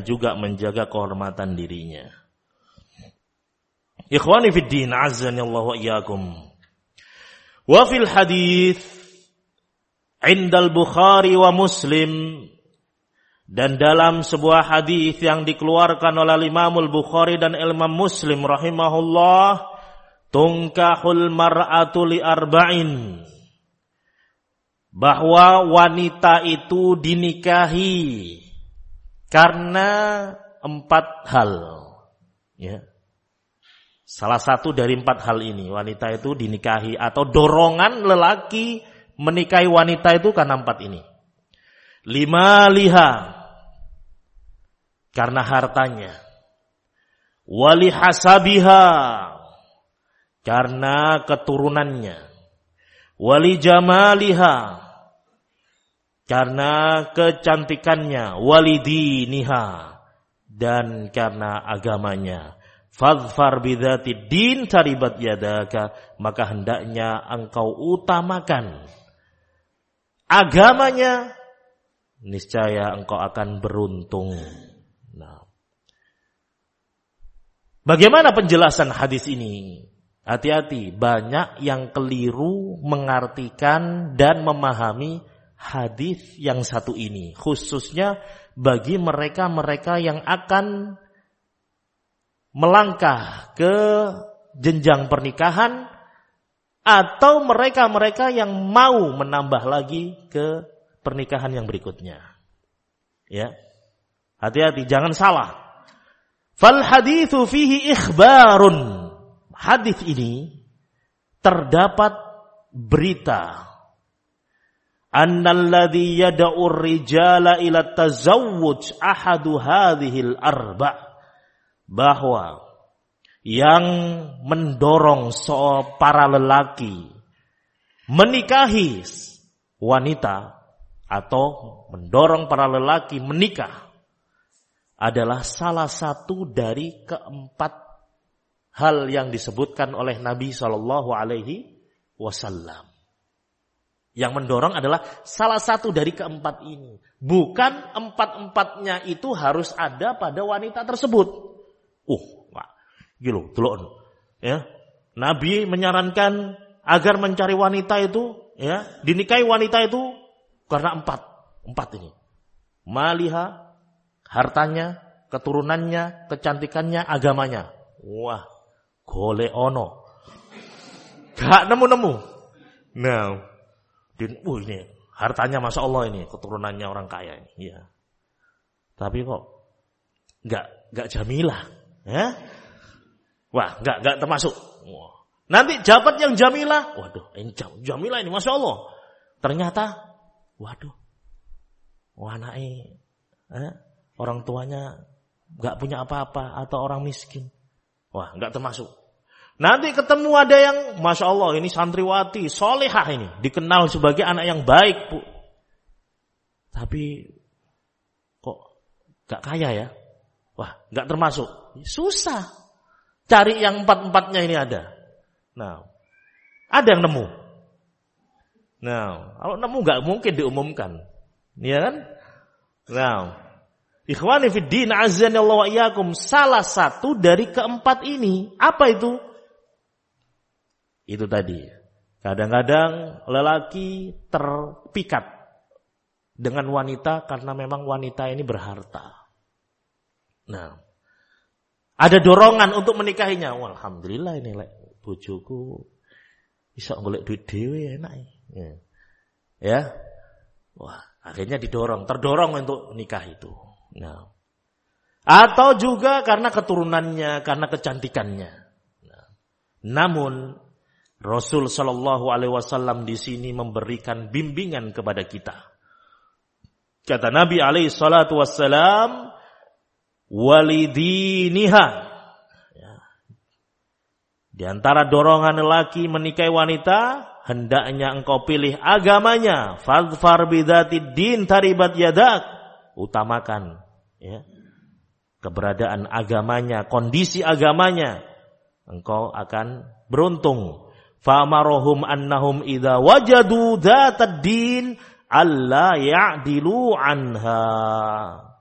dan juga menjaga kehormatan dirinya. Ikhwani fid din, azanillahu wa iyyakum. Wa fil hadits indal Bukhari wa Muslim, dan dalam sebuah hadis yang dikeluarkan oleh Imam Al-Bukhari dan Imam Muslim rahimahullah, tunkahul mar'atu li arba'in, bahwa wanita itu dinikahi karena 4 hal. Ya. Salah satu dari 4 hal ini, wanita itu dinikahi atau dorongan lelaki menikahi wanita itu karena 4 ini. 5 liha, karena hartanya. Wali hasabiha, karena keturunannya. Wali jamaliha, karena kecantikannya. Wali diniha, dan karena agamanya. Fadfar bidzatid din taribat yadaka, maka hendaknya engkau utamakan agamanya, niscaya engkau akan beruntung. Nah, bagaimana penjelasan hadis ini? Hati-hati, banyak yang keliru mengartikan dan memahami hadis yang satu ini, khususnya bagi mereka-mereka yang akan melangkah ke jenjang pernikahan atau mereka-mereka yang mau menambah lagi ke pernikahan yang berikutnya. Ya. Hati-hati, jangan salah. Fal haditsu fihi ikhbarun. Hadis ini terdapat berita annalladzi yad'u ar-rijala ila tazawwuj ahadu hadhil arba', bahwa yang mendorong para lelaki menikahi wanita atau mendorong para lelaki menikah adalah salah satu dari 4 hal yang disebutkan oleh Nabi Shallallahu Alaihi Wasallam. Yang mendorong adalah salah satu dari 4 ini. Bukan 4-4-nya itu harus ada pada wanita tersebut. Gitu, ya. Nabi menyarankan agar mencari wanita itu, ya, dinikahi wanita itu karena 4 ini. Maliha, hartanya, keturunannya, kecantikannya, agamanya. Wah, golek ono. Gak nemu-nemu. Nah, ini hartanya Masya Allah ini, keturunannya orang kaya ini. Ya. Tapi kok gak jamilah, ya? Wah, gak termasuk. Wah. Nanti dapat yang jamilah, waduh, ini jamilah ini Masya Allah. Ternyata, waduh, anaknya, orang tuanya gak punya apa-apa atau orang miskin. Wah, gak termasuk. Nanti ketemu ada yang Masya Allah ini santriwati, solehah ini, dikenal sebagai anak yang baik, Bu. Tapi kok gak kaya ya? Wah, gak termasuk. Susah cari yang 4-4-nya ini ada. Nah, ada yang nemu. Nah, kalau nemu gak mungkin diumumkan, ya kan? Nah, ikhwani fid din, azanillahu wa iyyakum, salah satu dari 4 ini apa itu? Itu tadi. Kadang-kadang lelaki terpikat dengan wanita karena memang wanita ini berharta. Nah, ada dorongan untuk menikahinya. Alhamdulillah ini bojoku bisa golek duit dhewe enak. Ya. Wah, akhirnya terdorong untuk nikah itu. Nah. Atau juga karena keturunannya, karena kecantikannya. Nah. Namun Rasul sallallahu alaihi wasallam di sini memberikan bimbingan kepada kita. Kata Nabi alaihi salatu wassalam, walidiniha. Ya. Di antara dorongan lelaki menikahi wanita, hendaknya engkau pilih agamanya. Fadfar bidzatid din taribat yadak. Utamakan, ya, keberadaan agamanya, kondisi agamanya. Engkau akan beruntung. Fa'amarohum annahum idza wajadu dzatad din alla ya'dilu anha.